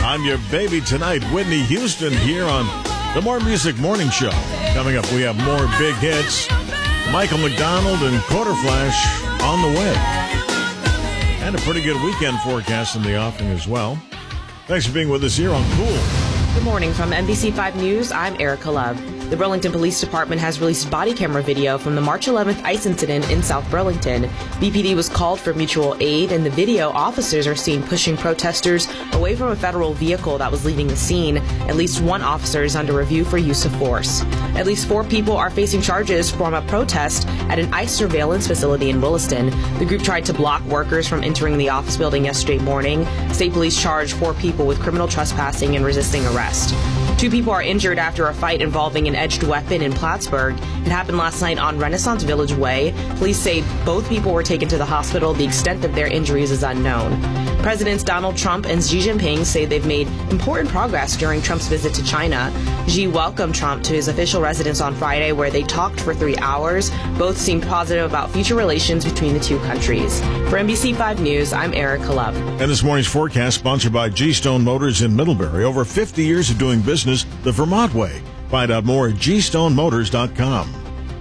I'm your baby tonight, Whitney Houston, here on the More Music Morning Show. Coming up, we have more big hits. Michael McDonald and Quarter Flash on the way. And a pretty good weekend forecast in the offing as well. Thanks for being with us here on Cool. Good morning from NBC5 News. I'm Erica Love. The Burlington Police Department has released body camera video from the March 11th ICE incident in South Burlington. BPD was called for mutual aid. In the video, officers are seen pushing protesters away from a federal vehicle that was leaving the scene. At least one officer is under review for use of force. At least 4 people are facing charges from a protest at an ICE surveillance facility in Williston. The group tried to block workers from entering the office building yesterday morning. State police charged 4 people with criminal trespassing and resisting arrest. 2 people are injured after a fight involving an edged weapon in Plattsburgh. It happened last night on Renaissance Village Way. Police say both people were taken to the hospital. The extent of their injuries is unknown. Presidents Donald Trump and Xi Jinping say they've made important progress during Trump's visit to China. Xi welcomed Trump to his official residence on Friday, where they talked for 3 hours. Both seemed positive about future relations between the 2 countries. For NBC5 News, I'm Erica Love. And this morning's forecast sponsored by G-Stone Motors in Middlebury. Over 50 years of doing business the Vermont way. Find out more at gstonemotors.com.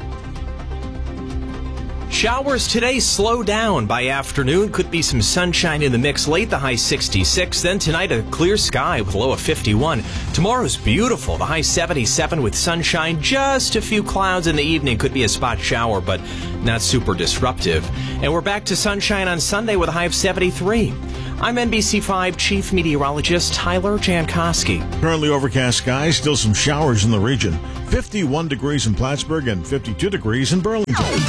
Showers today slow down by afternoon. Could be some sunshine in the mix late, the high 66. Then tonight, a clear sky with a low of 51. Tomorrow's beautiful, the high 77 with sunshine. Just a few clouds in the evening. Could be a spot shower, but not super disruptive. And we're back to sunshine on Sunday with a high of 73. I'm NBC5 Chief Meteorologist Tyler Jankowski. Currently overcast skies, still some showers in the region. 51 degrees in Plattsburgh and 52 degrees in Burlington.